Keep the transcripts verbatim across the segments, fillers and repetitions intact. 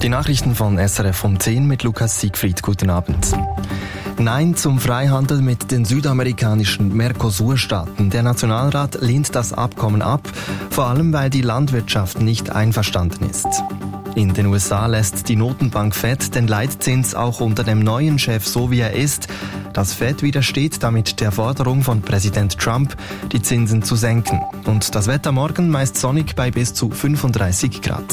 Die Nachrichten von S R F um zehn mit Lukas Siegfried. Guten Abend. Nein zum Freihandel mit den südamerikanischen Mercosur-Staaten. Der Nationalrat lehnt das Abkommen ab, vor allem weil die Landwirtschaft nicht einverstanden ist. In den U S A lässt die Notenbank Fed den Leitzins auch unter dem neuen Chef so wie er ist. Das Fed widersteht damit der Forderung von Präsident Trump, die Zinsen zu senken. Und das Wetter morgen meist sonnig bei bis zu fünfunddreißig Grad.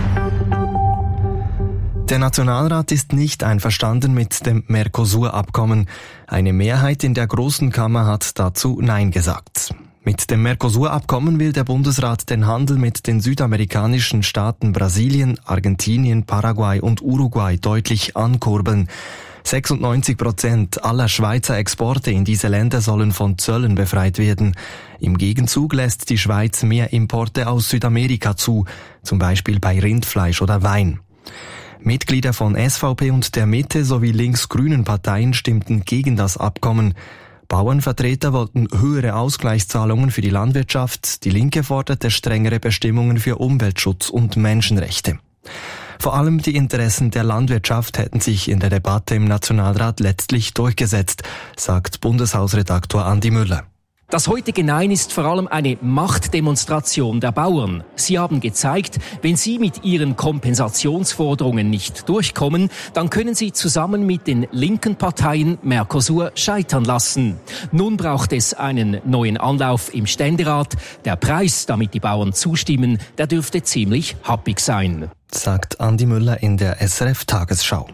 Der Nationalrat ist nicht einverstanden mit dem Mercosur-Abkommen. Eine Mehrheit in der Großen Kammer hat dazu Nein gesagt. Mit dem Mercosur-Abkommen will der Bundesrat den Handel mit den südamerikanischen Staaten Brasilien, Argentinien, Paraguay und Uruguay deutlich ankurbeln. sechsundneunzig Prozent aller Schweizer Exporte in diese Länder sollen von Zöllen befreit werden. Im Gegenzug lässt die Schweiz mehr Importe aus Südamerika zu, zum Beispiel bei Rindfleisch oder Wein. Mitglieder von S V P und der Mitte sowie links-grünen Parteien stimmten gegen das Abkommen. Bauernvertreter wollten höhere Ausgleichszahlungen für die Landwirtschaft, die Linke forderte strengere Bestimmungen für Umweltschutz und Menschenrechte. Vor allem die Interessen der Landwirtschaft hätten sich in der Debatte im Nationalrat letztlich durchgesetzt, sagt Bundeshausredaktor Andi Müller. Das heutige Nein ist vor allem eine Machtdemonstration der Bauern. Sie haben gezeigt, wenn sie mit ihren Kompensationsforderungen nicht durchkommen, dann können sie zusammen mit den linken Parteien Mercosur scheitern lassen. Nun braucht es einen neuen Anlauf im Ständerat. Der Preis, damit die Bauern zustimmen, der dürfte ziemlich happig sein, sagt Andi Müller in der S R F-Tagesschau.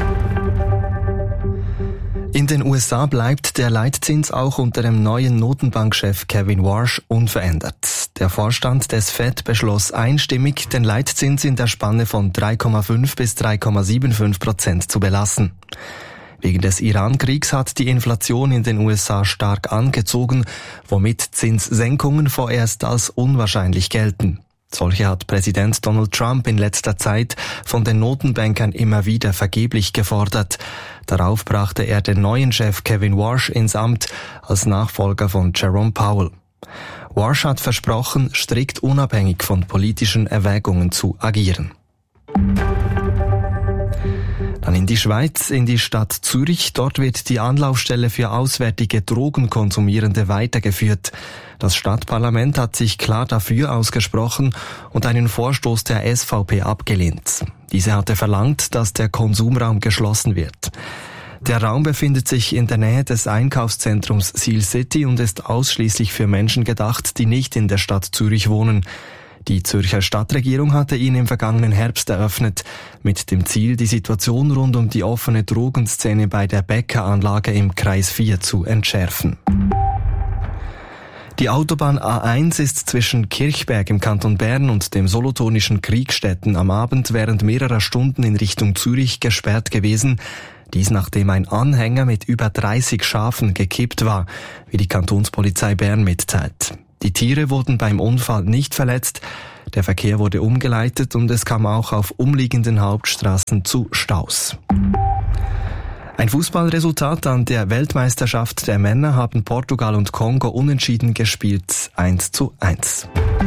In den U S A bleibt der Leitzins auch unter dem neuen Notenbankchef Kevin Warsh unverändert. Der Vorstand des Fed beschloss einstimmig, den Leitzins in der Spanne von drei Komma fünf bis drei Komma fünfundsiebzig Prozent zu belassen. Wegen des Iran-Kriegs hat die Inflation in den U S A stark angezogen, womit Zinssenkungen vorerst als unwahrscheinlich gelten. Solche hat Präsident Donald Trump in letzter Zeit von den Notenbankern immer wieder vergeblich gefordert. Darauf brachte er den neuen Chef Kevin Warsh ins Amt als Nachfolger von Jerome Powell. Warsh hat versprochen, strikt unabhängig von politischen Erwägungen zu agieren. Dann in die Schweiz, in die Stadt Zürich. Dort wird die Anlaufstelle für auswärtige Drogenkonsumierende weitergeführt. Das Stadtparlament hat sich klar dafür ausgesprochen und einen Vorstoß der S V P abgelehnt. Diese hatte verlangt, dass der Konsumraum geschlossen wird. Der Raum befindet sich in der Nähe des Einkaufszentrums Seal City und ist ausschließlich für Menschen gedacht, die nicht in der Stadt Zürich wohnen. Die Zürcher Stadtregierung hatte ihn im vergangenen Herbst eröffnet, mit dem Ziel, die Situation rund um die offene Drogenszene bei der Bäckeranlage im Kreis vier zu entschärfen. Die Autobahn A eins ist zwischen Kirchberg im Kanton Bern und dem solothurnischen Kriegstetten am Abend während mehrerer Stunden in Richtung Zürich gesperrt gewesen. Dies nachdem ein Anhänger mit über dreißig Schafen gekippt war, wie die Kantonspolizei Bern mitteilt. Die Tiere wurden beim Unfall nicht verletzt, der Verkehr wurde umgeleitet und es kam auch auf umliegenden Hauptstraßen zu Staus. Ein Fußballresultat an der Weltmeisterschaft der Männer haben Portugal und Kongo unentschieden gespielt, eins zu eins.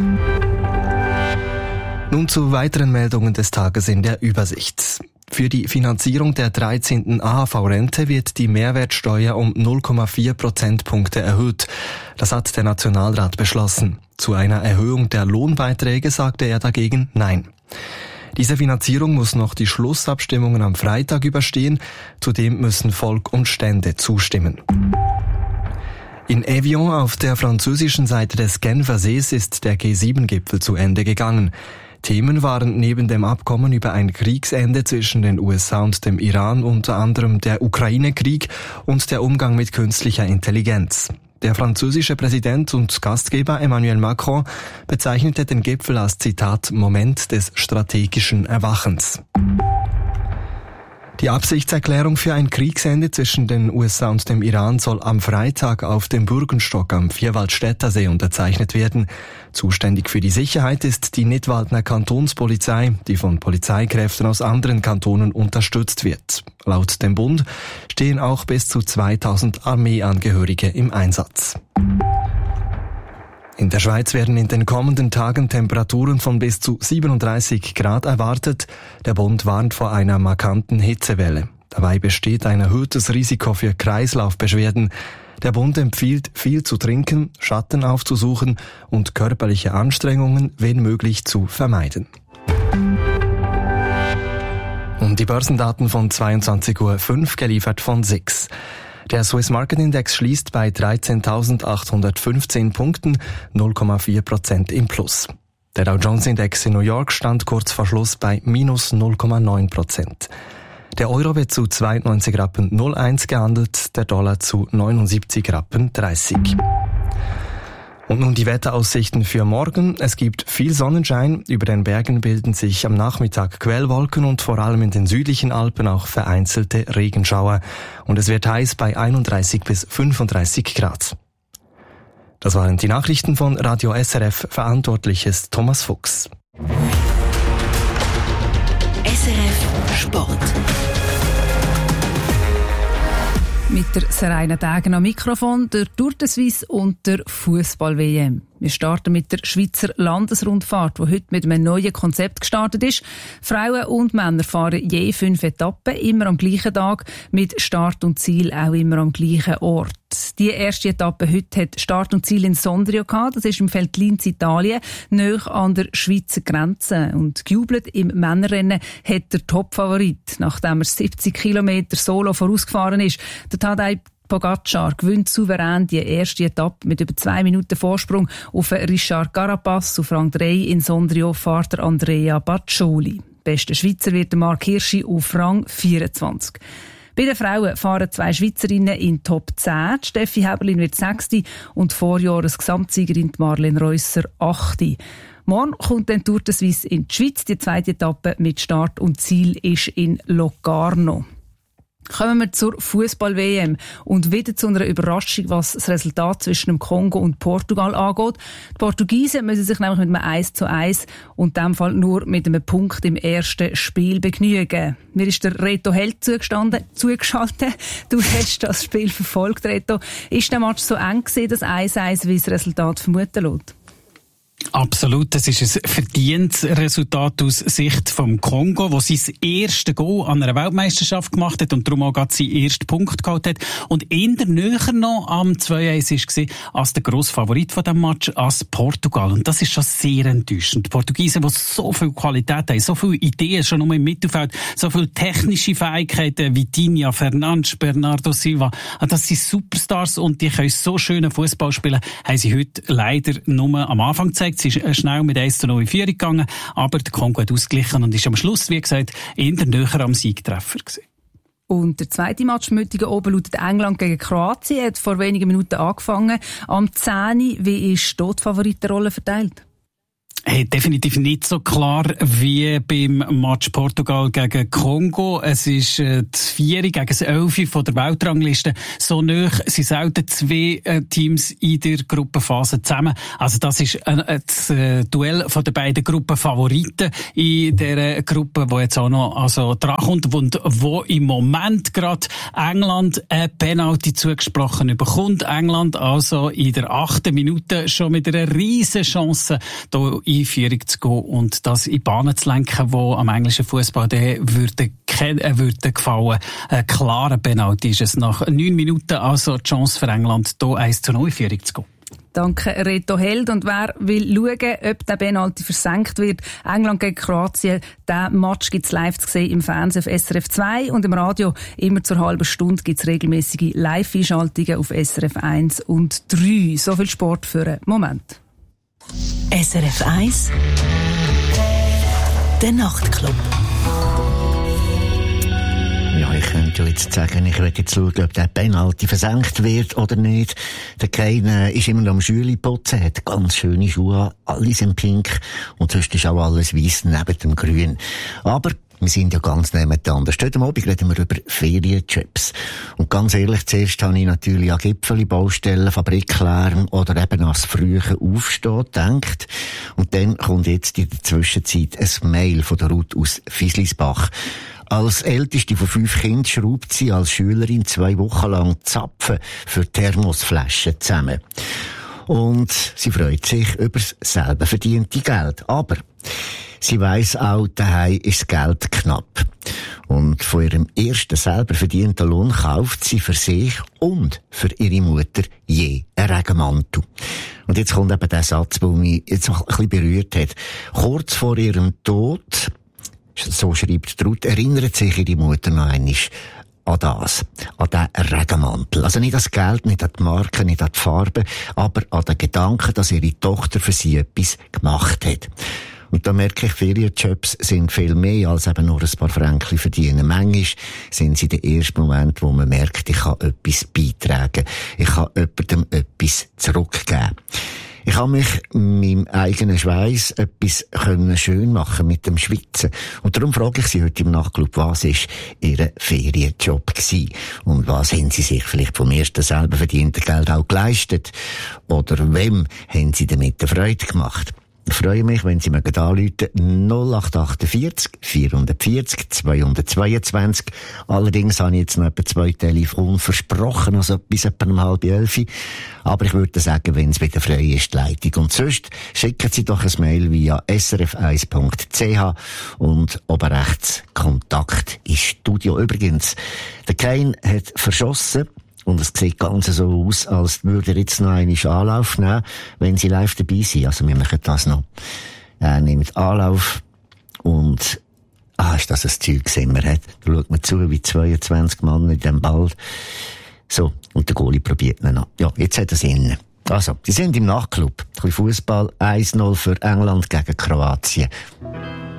Nun zu weiteren Meldungen des Tages in der Übersicht. Für die Finanzierung der dreizehnten A H V-Rente wird die Mehrwertsteuer um null Komma vier Prozentpunkte erhöht. Das hat der Nationalrat beschlossen. Zu einer Erhöhung der Lohnbeiträge sagte er dagegen Nein. Diese Finanzierung muss noch die Schlussabstimmungen am Freitag überstehen. Zudem müssen Volk und Stände zustimmen. In Evian auf der französischen Seite des Genfersees ist der G sieben Gipfel zu Ende gegangen. Themen waren neben dem Abkommen über ein Kriegsende zwischen den U S A und dem Iran unter anderem der Ukraine-Krieg und der Umgang mit künstlicher Intelligenz. Der französische Präsident und Gastgeber Emmanuel Macron bezeichnete den Gipfel als Zitat Moment des strategischen Erwachens. Die Absichtserklärung für ein Kriegsende zwischen den U S A und dem Iran soll am Freitag auf dem Bürgenstock am Vierwaldstättersee unterzeichnet werden. Zuständig für die Sicherheit ist die Nidwaldner Kantonspolizei, die von Polizeikräften aus anderen Kantonen unterstützt wird. Laut dem Bund stehen auch bis zu zweitausend Armeeangehörige im Einsatz. In der Schweiz werden in den kommenden Tagen Temperaturen von bis zu siebenunddreißig Grad erwartet. Der Bund warnt vor einer markanten Hitzewelle. Dabei besteht ein erhöhtes Risiko für Kreislaufbeschwerden. Der Bund empfiehlt, viel zu trinken, Schatten aufzusuchen und körperliche Anstrengungen, wenn möglich, zu vermeiden. Und die Börsendaten von zweiundzwanzig Uhr fünf geliefert von S I X. Der Swiss Market Index schließt bei dreizehntausendachthundertfünfzehn Punkten, null Komma vier Prozent im Plus. Der Dow Jones Index in New York stand kurz vor Schluss bei minus null Komma neun Prozent. Der Euro wird zu zweiundneunzig Rappen null Komma eins gehandelt, der Dollar zu neunundsiebzig Rappen dreißig. Und nun die Wetteraussichten für morgen. Es gibt viel Sonnenschein. Über den Bergen bilden sich am Nachmittag Quellwolken und vor allem in den südlichen Alpen auch vereinzelte Regenschauer. Und es wird heiß bei einunddreißig bis fünfunddreißig Grad. Das waren die Nachrichten von Radio S R F. Verantwortlich ist Thomas Fuchs. S R F Sport. Mit der Serena Degen am Mikrofon, der Tour de Suisse und der Fußball-W M. Wir starten mit der Schweizer Landesrundfahrt, die heute mit einem neuen Konzept gestartet ist. Frauen und Männer fahren je fünf Etappen, immer am gleichen Tag, mit Start und Ziel auch immer am gleichen Ort. Die erste Etappe heute hat Start und Ziel in Sondrio gehabt. Das ist im Veltlin in Italien, nahe an der Schweizer Grenze. Und gejubelt im Männerrennen hat der Topfavorit, nachdem er siebzig Kilometer solo vorausgefahren ist. Der Tadej Pogacar gewinnt souverän die erste Etappe mit über zwei Minuten Vorsprung auf Richard Carapaz. Auf Rang drei in Sondrio fährt Andrea Baccioli. Bester Schweizer wird Marc Hirschi auf Rang vierundzwanzig. Bei den Frauen fahren zwei Schweizerinnen in Top zehn. Steffi Häberlin wird Sechste und Vorjahres-Gesamtsiegerin Marlene Reusser Achte. Morgen kommt dann Tour de Suisse in die Schweiz. Die zweite Etappe mit Start und Ziel ist in Locarno. Kommen wir zur Fußball-W M und wieder zu einer Überraschung, was das Resultat zwischen dem Kongo und Portugal angeht. Die Portugiesen müssen sich nämlich mit einem eins zu eins und in diesem Fall nur mit einem Punkt im ersten Spiel begnügen. Mir ist der Reto Held zugestanden, zugeschaltet. Du hast das Spiel verfolgt, Reto. Ist der Match so eng gewesen, das eins eins, wie das Resultat vermuten lässt? Absolut, das ist ein verdientes Resultat aus Sicht vom Kongo, wo sein erstes Goal an einer Weltmeisterschaft gemacht hat und darum auch gerade seinen ersten Punkt geholt hat. Und eher näher noch am zwei eins war als der grosse Favorit von diesem Match, als Portugal. Und das ist schon sehr enttäuschend. Die Portugiesen, die so viel Qualität haben, so viele Ideen schon nur im Mittelfeld, so viele technische Fähigkeiten wie Vitinha, Fernandes, Bernardo Silva, das sind Superstars und die können so schönen Fußball spielen, haben sie heute leider nur am Anfang gezeigt. Sie ist schnell mit eins zu null in Führung gegangen, aber der Kongo hat ausgeglichen und ist am Schluss, wie gesagt, eher näher am Siegtreffer gewesen. Und der zweite Match Müttigen oben lautet England gegen Kroatien, hat vor wenigen Minuten angefangen. Am zehn. Wie ist die Favoritenrolle verteilt? Hey, definitiv nicht so klar wie beim Match Portugal gegen Kongo. Es ist äh, das vier gegen das elf von der Weltrangliste. So nahe sind selten zwei äh, Teams in der Gruppenphase zusammen. Also das ist ein, ein, das äh, Duell von den beiden Gruppenfavoriten in der Gruppe, wo jetzt auch noch also drankommt und wo im Moment gerade England eine Penalty zugesprochen bekommt. England also in der achten Minute schon mit einer riesen Chance hier in Führung zu gehen und das in Bahnen zu lenken, die am englischen Fußball würde, äh, würde gefallen. Ein klarer Penalty ist es nach neun Minuten, also die Chance für England, hier eins zu null in Führung zu gehen. Danke, Reto Held. Und wer will schauen, ob der Penalty versenkt wird, England gegen Kroatien, diesen Match gibt es live zu sehen im Fernsehen auf S R F zwei und im Radio immer zur halben Stunde gibt es regelmäßige Live-Einschaltungen auf S R F eins und drei. So viel Sport für einen Moment. S R F eins Der Nachtclub. Ja, ich könnte jetzt sagen, ich werde jetzt schauen, ob der Penalty versenkt wird oder nicht. Der Kane ist immer noch am Schüli putzen, hat ganz schöne Schuhe, alles in Pink und sonst ist auch alles weiss neben dem Grün. Aber wir sind ja ganz nebeneinander. Heute Abend reden wir über Ferienjobs. Und ganz ehrlich, zuerst habe ich natürlich an Gipfeli, Baustellen, Fabriklärm oder eben an das frühe Aufstehen gedacht. Und dann kommt jetzt in der Zwischenzeit ein Mail von der Ruth aus Fieslisbach. Als älteste von fünf Kindern schraubt sie als Schülerin zwei Wochen lang Zapfen für Thermosflaschen zusammen. Und sie freut sich über das selber verdiente Geld. Aber sie weiss auch, daheim ist das Geld knapp. Und von ihrem ersten selber verdienten Lohn kauft sie für sich und für ihre Mutter je einen Regenmantel. Und jetzt kommt eben der Satz, der mich jetzt noch ein bisschen berührt hat. Kurz vor ihrem Tod, so schreibt Ruth, erinnert sich ihre Mutter noch einmal an das, an diesen Regenmantel. Also nicht an das Geld, nicht an die Marke, nicht an die Farbe, aber an den Gedanken, dass ihre Tochter für sie etwas gemacht hat. Und da merke ich, Ferienjobs sind viel mehr als eben nur ein paar Fränkchen verdienen. Manchmal sind sie der erste Moment, wo man merkt, ich kann etwas beitragen. Ich kann jemandem etwas zurückgeben. Ich habe mich meinem eigenen Schweiß etwas können schön machen mit dem Schwitzen. Und darum frage ich Sie heute im Nachtclub, was ist Ihr Ferienjob gewesen? Und was haben Sie sich vielleicht vom ersten selber verdienten Geld auch geleistet? Oder wem haben Sie damit eine Freude gemacht? Ich freue mich, wenn Sie mir anrufen, null acht achtundvierzig, vierhundertvierzig, zweihundertzweiundzwanzig. Allerdings habe ich jetzt noch etwa zwei Telefone versprochen, also bis etwa um halb elf. Aber ich würde sagen, wenn es wieder frei ist, die Leitung. Und sonst schicken Sie doch ein Mail via s r f eins punkt c h und oben rechts Kontakt ins Studio. Übrigens, der Kane hat verschossen. Und es sieht ganz so aus, als würde er jetzt noch einen Anlauf nehmen, wenn sie live dabei sind. Also wir machen das noch. Er nimmt Anlauf und, ah, ist das ein Zeug gesehen, man hat. Da schaut man zu, wie zweiundzwanzig Mann in dem Ball. So. Und der Goalie probiert ihn noch. Ja, jetzt hat er es innen. Also, die sind im Nachtclub. Ein bisschen Fußball. eins null für England gegen Kroatien.